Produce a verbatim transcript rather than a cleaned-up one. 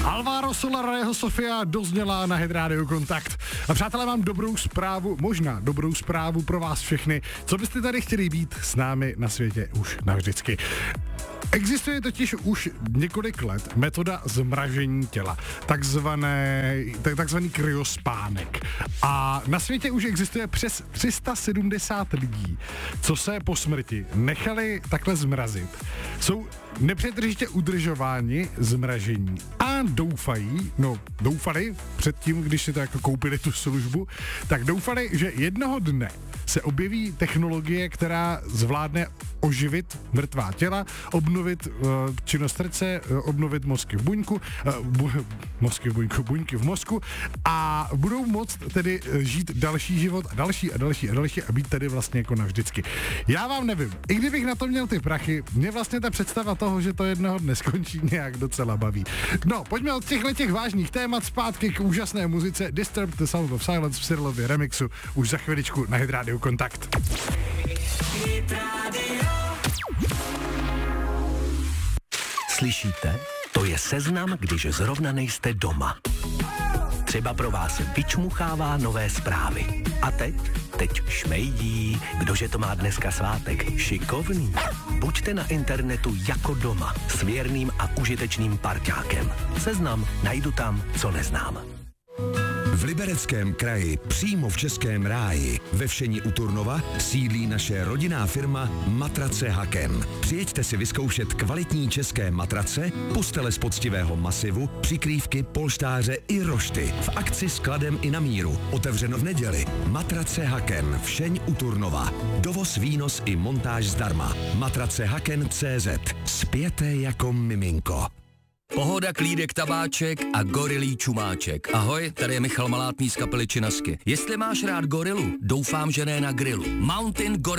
Alvaro Soler, jeho Sofia dozněla na Hit Radio Kontakt. A přátelé, mám dobrou zprávu, možná dobrou zprávu pro vás všechny, co byste tady chtěli být s námi na světě už navždycky. Existuje totiž už několik let metoda zmražení těla, takzvané, takzvaný kryospánek. A na světě už existuje přes tři sta sedmdesát lidí, co se po smrti nechali takhle zmrazit. Jsou nepřetržitě udržováni zmražení a doufají, no doufali předtím, když si to jako koupili tu službu, tak doufali, že jednoho dne se objeví technologie, která zvládne oživit mrtvá těla, obnovit uh, činnost srdce, uh, obnovit mozky v buňku, uh, bu, mozky v buňku, buňky v mozku a budou moct tedy žít další život a další a další a další a být tedy vlastně jako navždycky. Já vám nevím, i kdybych na to měl ty prachy, mě vlastně ta představa toho, že to jednoho dne skončí, nějak docela baví. No, pojďme od těchto těch vážných témat zpátky k úžasné muzice Disturbed the Sound of Silence v Cyrilově remixu už za chviličku na Hit Radio Kontakt. Slyšíte? To je seznam, když zrovna nejste doma. Třeba pro vás vyčmuchává nové zprávy. A teď? Teď šmejdí. Kdože to má dneska svátek? Šikovný. Buďte na internetu jako doma. S věrným a užitečným parťákem. Seznam najdu tam, co neznám. V Libereckém kraji, přímo v Českém ráji, ve Všeni u Turnova, sídlí naše rodinná firma Matrace Haken. Přijeďte si vyzkoušet kvalitní české matrace, postele z poctivého masivu, přikrývky, polštáře i rošty. V akci s kladem i na míru. Otevřeno v neděli. Matrace Haken, Všeň u Turnova. Dovoz, výnos i montáž zdarma. Matrace Haken tečka cé zet. Spěte jako miminko. Pohoda, klídek, tabáček a gorilí čumáček. Ahoj, tady je Michal Malátný z kapely Činasky. Jestli máš rád gorilu, doufám, že ne na grilu. Mountain Gorilla